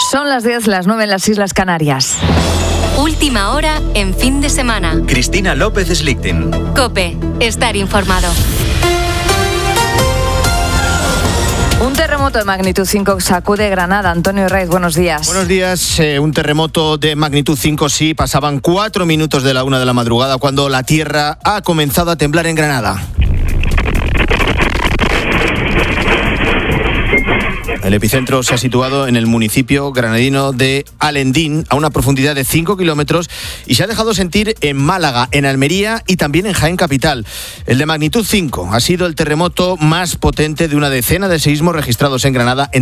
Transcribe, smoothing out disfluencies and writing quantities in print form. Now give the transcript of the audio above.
Son las 10, las 9 en las Islas Canarias. Última hora en fin de semana. Cristina López Slichting. COPE. Estar informado. Un terremoto de magnitud 5 sacude Granada. Antonio Raiz, buenos días. Buenos días. Un terremoto de magnitud 5, sí. Pasaban 4 minutos de la 1 de la madrugada cuando la tierra ha comenzado a temblar en Granada. El epicentro se ha situado en el municipio granadino de Alendín, a una profundidad de 5 kilómetros, y se ha dejado sentir en Málaga, en Almería y también en Jaén capital. El de magnitud 5 ha sido el terremoto más potente de una decena de seísmos registrados en Granada en